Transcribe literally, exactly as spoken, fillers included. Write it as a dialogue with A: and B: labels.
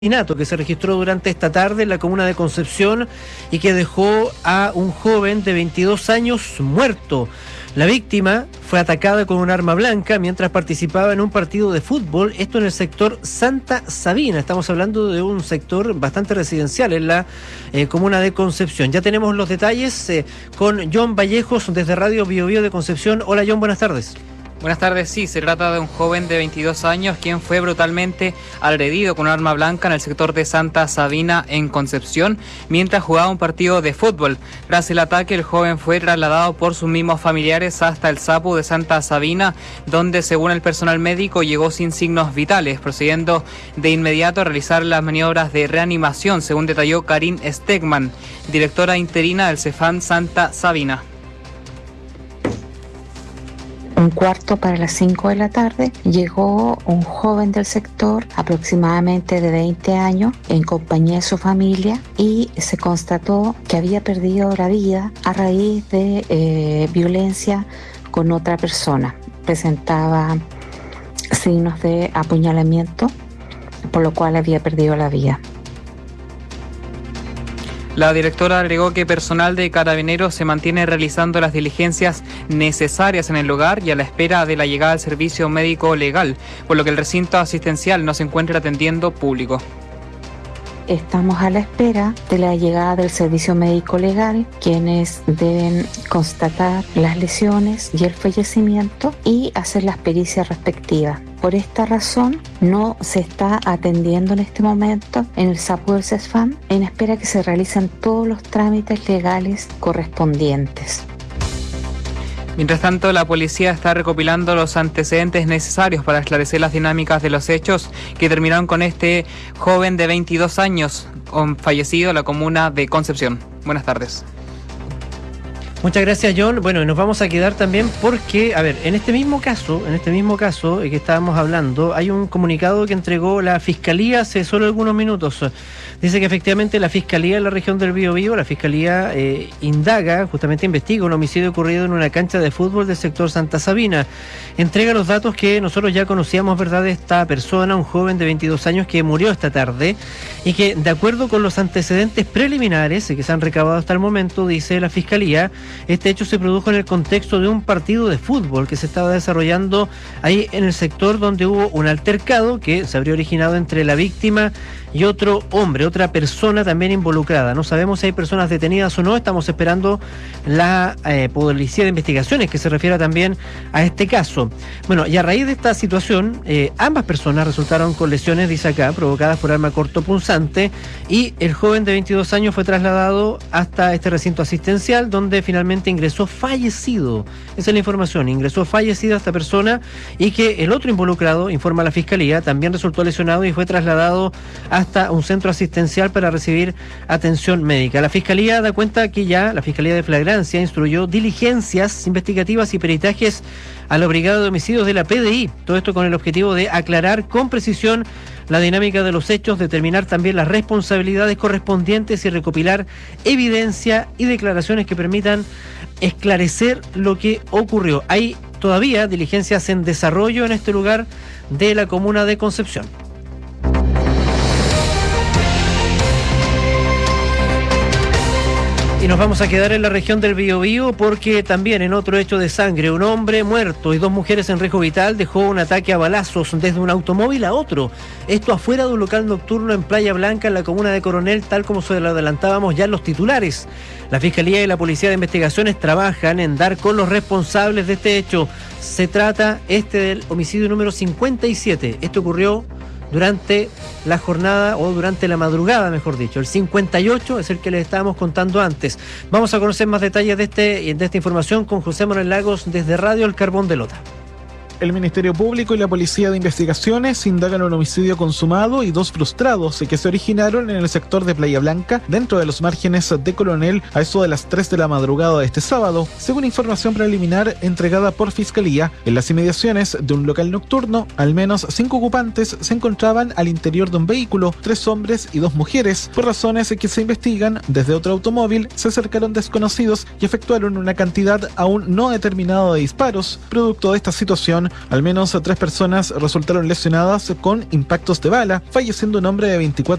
A: asesinato que se registró durante esta tarde en la comuna de Concepción y que dejó a un joven de veintidós años muerto. La víctima fue atacada con un arma blanca mientras participaba en un partido de fútbol, esto en el sector Santa Sabina. Estamos hablando de un sector bastante residencial en la eh, comuna de Concepción. Ya tenemos los detalles eh, con John Vallejos desde Radio Bio Bio de Concepción. Hola John, buenas tardes.
B: Buenas tardes, sí, se trata de un joven de veintidós años quien fue brutalmente agredido con un arma blanca en el sector de Santa Sabina en Concepción mientras jugaba un partido de fútbol. Tras el ataque, el joven fue trasladado por sus mismos familiares hasta el S A P U de Santa Sabina, donde según el personal médico llegó sin signos vitales, procediendo de inmediato a realizar las maniobras de reanimación, según detalló Karin Stegman, directora interina del CEFAM Santa Sabina.
C: Un cuarto para las cinco de la tarde llegó un joven del sector, aproximadamente de veinte años, en compañía de su familia, y se constató que había perdido la vida a raíz de eh, violencia con otra persona. Presentaba signos de apuñalamiento, por lo cual había perdido la vida.
B: La directora agregó que personal de Carabineros se mantiene realizando las diligencias necesarias en el lugar y a la espera de la llegada del servicio médico legal, por lo que el recinto asistencial no se encuentra atendiendo público.
C: Estamos a la espera de la llegada del servicio médico legal, quienes deben constatar las lesiones y el fallecimiento y hacer las pericias respectivas. Por esta razón, no se está atendiendo en este momento en el S A P U del CEFAM, en espera que se realicen todos los trámites legales correspondientes.
B: Mientras tanto, la policía está recopilando los antecedentes necesarios para esclarecer las dinámicas de los hechos que terminaron con este joven de veintidós años fallecido en la comuna de Concepción. Buenas tardes.
A: Muchas gracias, John. Bueno, nos vamos a quedar también porque, a ver, en este mismo caso, en este mismo caso que estábamos hablando, hay un comunicado que entregó la Fiscalía hace solo algunos minutos. Dice que efectivamente la Fiscalía de la región del Biobío, la Fiscalía eh, indaga, justamente investiga un homicidio ocurrido en una cancha de fútbol del sector Santa Sabina. Entrega los datos que nosotros ya conocíamos, ¿verdad?, de esta persona, un joven de veintidós años que murió esta tarde y que, de acuerdo con los antecedentes preliminares que se han recabado hasta el momento, dice la Fiscalía, este hecho se produjo en el contexto de un partido de fútbol que se estaba desarrollando ahí en el sector, donde hubo un altercado que se habría originado entre la víctima y otro hombre, otra persona también involucrada. No sabemos si hay personas detenidas o no, estamos esperando la eh, policía de investigaciones que se refiera también a este caso. Bueno, y a raíz de esta situación, eh, ambas personas resultaron con lesiones, dice acá, provocadas por arma cortopunzante, y el joven de veintidós años fue trasladado hasta este recinto asistencial, donde finalmente ingresó fallecido. Esa es la información, ingresó fallecido esta persona, y que el otro involucrado, informa la Fiscalía, también resultó lesionado y fue trasladado hasta un centro asistencial para recibir atención médica. La Fiscalía da cuenta que ya la Fiscalía de Flagrancia instruyó diligencias investigativas y peritajes a la Brigada de Homicidios de la P D I. Todo esto con el objetivo de aclarar con precisión la dinámica de los hechos, determinar también las responsabilidades correspondientes y recopilar evidencia y declaraciones que permitan esclarecer lo que ocurrió. Hay todavía diligencias en desarrollo en este lugar de la comuna de Concepción. Y nos vamos a quedar en la región del Biobío porque también en otro hecho de sangre, un hombre muerto y dos mujeres en riesgo vital dejó un ataque a balazos desde un automóvil a otro. Esto afuera de un local nocturno en Playa Blanca, en la comuna de Coronel, tal como se lo adelantábamos ya en los titulares. La Fiscalía y la Policía de Investigaciones trabajan en dar con los responsables de este hecho. Se trata este del homicidio número cincuenta y siete. Esto ocurrió durante la jornada o durante la madrugada, mejor dicho. El cincuenta y ocho es el que les estábamos contando antes. Vamos a conocer más detalles de, este, de esta información con José Manuel Lagos desde Radio El Carbón de Lota.
D: El Ministerio Público y la Policía de Investigaciones indagan un homicidio consumado y dos frustrados que se originaron en el sector de Playa Blanca, dentro de los márgenes de Coronel, a eso de las tres de la madrugada de este sábado, según información preliminar entregada por Fiscalía. En las inmediaciones de un local nocturno, al menos cinco ocupantes se encontraban al interior de un vehículo, tres hombres y dos mujeres. Por razones que se investigan, desde otro automóvil se acercaron desconocidos y efectuaron una cantidad aún no determinada de disparos. Producto de esta situación, Al menos tres personas resultaron lesionadas con impactos de bala, falleciendo un hombre de veinticuatro